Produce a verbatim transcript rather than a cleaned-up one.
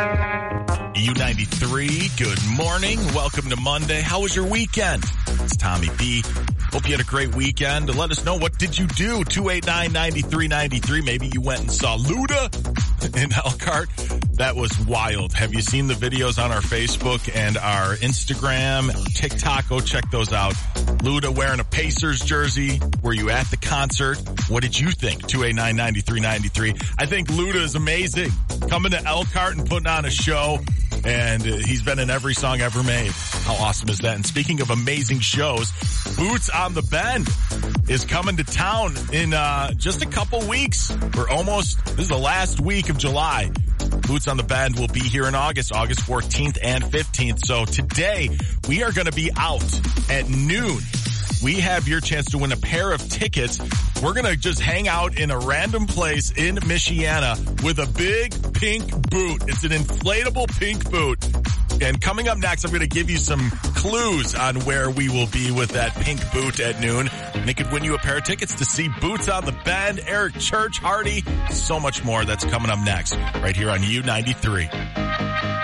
U ninety-three, good morning. Welcome to Monday. How was your weekend? It's Tommy B. Hope you had a great weekend. Let us know, what did you do? two eight nine, nine three nine three. Maybe you went and saw Luda in Elkhart. That was wild. Have you seen the videos on our Facebook and our Instagram, TikTok? Go check those out. Luda wearing a Pacers jersey. Were you at the concert? What did you think? two eight nine, nine three nine three. I think Luda is amazing. Coming to Elkhart and putting on a show. And he's been in every song ever made. How awesome is that? And speaking of amazing shows, Boots on the Bend is coming to town in uh just a couple weeks. We're almost, this is the last week of July. Boots on the Bend will be here in August, August fourteenth and fifteenth. So today we are going to be out at noon. We have your chance to win a pair of tickets. We're going to just hang out in a random place in Michiana with a big pink boot. It's an inflatable pink boot. And coming up next, I'm going to give you some clues on where we will be with that pink boot at noon. And it could win you a pair of tickets to see Boots on the Bend, Eric Church, Hardy, so much more. That's coming up next right here on U ninety-three.